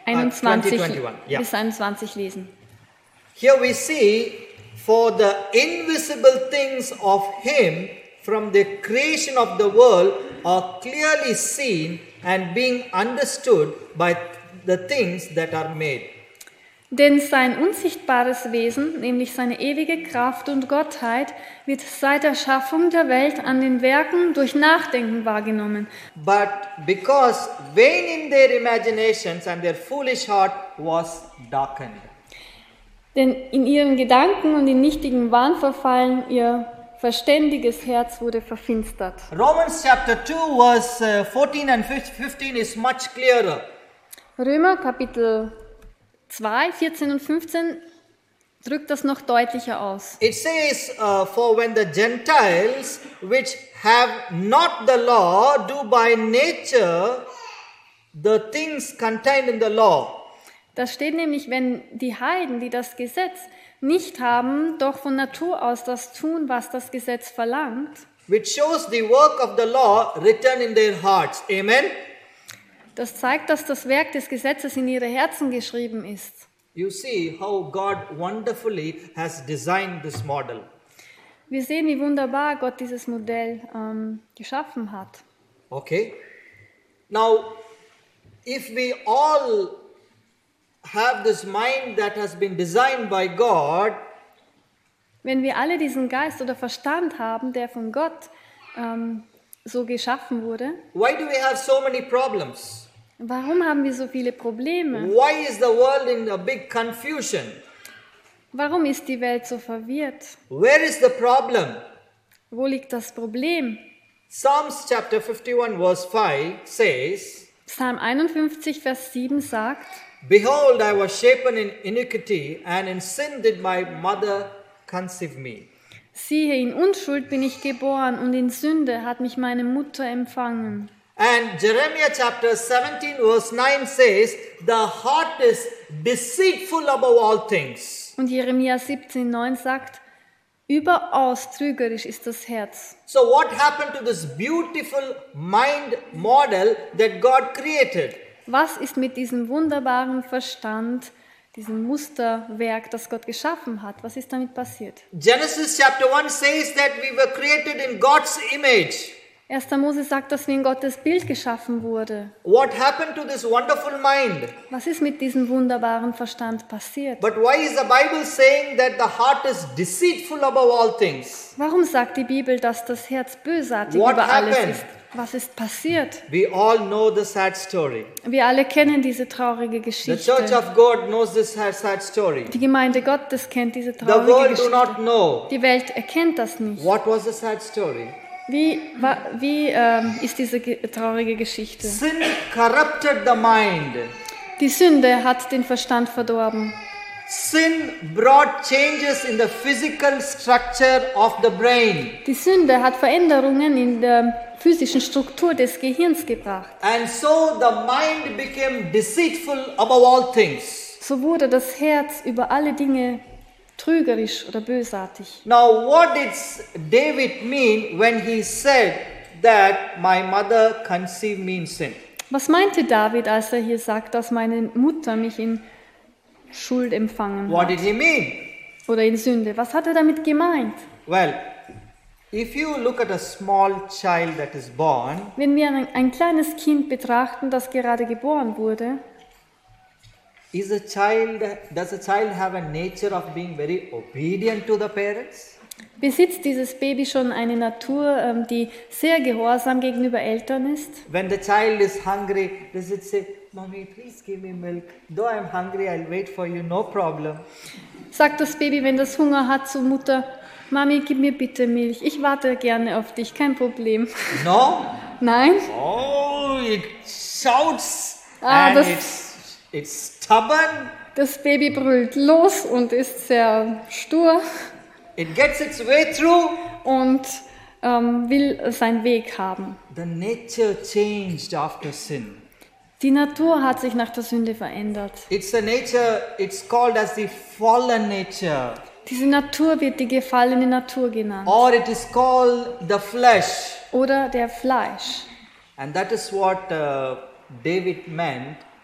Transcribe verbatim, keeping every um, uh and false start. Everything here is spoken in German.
einundzwanzig twenty, twenty-one. Yeah. bis einundzwanzig lesen. Here we see, for the invisible things of him from the creation of the world are clearly seen and being understood by the things that are made. Denn sein unsichtbares Wesen, nämlich seine ewige Kraft und Gottheit, wird seit der Schaffung der Welt an den Werken durch Nachdenken wahrgenommen. But because vain in their imaginations and their foolish heart was darkened. Denn in ihren Gedanken und in nichtigen Wahn verfallen, ihr verständiges Herz wurde verfinstert. Romans chapter two verse uh, fourteen and fifteen is much clearer. Römer Kapitel zwei, vierzehn und fünfzehn drückt das noch deutlicher aus. It says, uh, for when the Gentiles which have not the law do by nature the things contained in the law. Da steht nämlich, wenn die Heiden, die das Gesetz nicht haben, doch von Natur aus das tun, was das Gesetz verlangt, which shows the work of the law written in their hearts. Amen. das zeigt, dass das Werk des Gesetzes in ihre Herzen geschrieben ist. You see how God wonderfully has designed this model. Wir sehen, wie wunderbar Gott dieses Modell ähm, geschaffen hat. Okay. Now, if we all have this mind that has been designed by God, Wenn wir alle diesen Geist oder Verstand haben, der von Gott ähm, so geschaffen wurde, why do we have so many problems? warum haben wir so viele Probleme? Why is the world in a big confusion? Warum ist die Welt so verwirrt? Where is the problem? Wo liegt das Problem? Psalms chapter fifty-one verse five says, Psalm einundfünfzig, Vers sieben sagt, behold, I was shapen in iniquity, and in sin did my mother conceive me. siehe, in Unschuld bin ich geboren und in Sünde hat mich meine Mutter empfangen. And Jeremiah chapter seventeen verse nine says, the heart is deceitful above all things. Und Jeremia siebzehn, neun sagt, überaus trügerisch ist das Herz. So what happened to this beautiful mind model that God created? Was ist mit diesem wunderbaren Verstand, diesem Musterwerk, das Gott geschaffen hat? Was ist damit passiert? Genesis chapter one says that we were created in God's image. erster Mose sagt, dass wir in Gottes Bild geschaffen wurde. What happened to this wonderful mind? Was ist mit diesem wunderbaren Verstand passiert? But why is the Bible saying that the heart is deceitful above all things? Warum sagt die Bibel, dass das Herz bösartig What über alles happened? ist? Was ist passiert? We all know the sad story. Wir alle kennen diese traurige The Church Geschichte. of God knows this sad story. Die Gemeinde Gottes kennt diese The traurige world do not Geschichte. know. Die Welt erkennt das nicht. What was the sad story? Wie, wa, wie ähm, ist diese ge traurige Geschichte? Sin corrupted the mind. Die Sünde hat den Verstand verdorben. Sin brought changes in the physical structure of the brain. Die Sünde hat Veränderungen in der physischen Struktur des Gehirns gebracht. And so the mind became deceitful above all things. So wurde das Herz über alle Dinge trügerisch oder bösartig. Now what did David mean when he said that my mother conceived me in sin? Was meinte David, als er hier sagt, dass meine Mutter mich in Schuld empfangen What hat did he mean? oder in Sünde? Was hat er damit gemeint? Well, if you look at a small child that is born, Wenn wir ein, ein kleines Kind betrachten, das gerade geboren wurde, is a child does a child have a nature of being very obedient to the parents? besitzt dieses Baby schon eine Natur, ähm, die sehr gehorsam gegenüber Eltern ist? When the child is hungry, does it say, "Mommy, please give me milk. Though I'm hungry, I'll wait for you, no problem." Sagt das Baby, wenn das Hunger hat, zur Mutter, Mami, gib mir bitte Milch, ich warte gerne auf dich, kein Problem. No. Nein? Oh, it shouts Ah, and das- it's it's stubborn. Das Baby brüllt los und ist sehr stur It gets its way through. und ähm, will seinen Weg haben. The nature changed after sin. Die Natur hat sich nach der Sünde verändert. It's a nature, it's called as the fallen nature. Diese Natur wird die gefallene Natur genannt Or it is called the flesh. oder der Fleisch. And that is what uh, David meant